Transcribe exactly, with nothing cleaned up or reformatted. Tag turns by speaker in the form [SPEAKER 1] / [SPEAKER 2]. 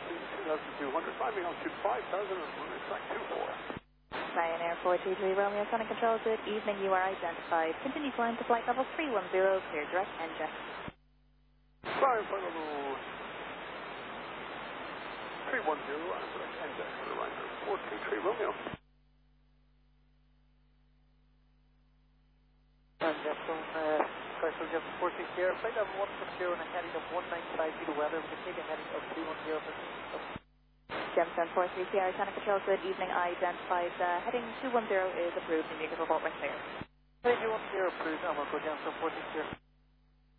[SPEAKER 1] two thousand two hundred, climbing altitude five thousand and runway track two four.
[SPEAKER 2] Ryanair four two three Romeo, Sonic Control, good evening, you are identified. Continue climb to flight level three one zero, clear direct engine.
[SPEAKER 1] Climb flight level three one zero, and direct engine for the Ryanair four two three Romeo.
[SPEAKER 3] And just from uh, Crystal Jump four six zero, flight level one seven zero and a heading of one nine five feet of weather, we can take a heading of three one zero.
[SPEAKER 2] Gemstone four three three, Sonic Control, good evening, identified. Uh, heading two one zero is approved and you can report when clear.
[SPEAKER 3] Heading two one zero approved, and we'll go Gemstone four six zero.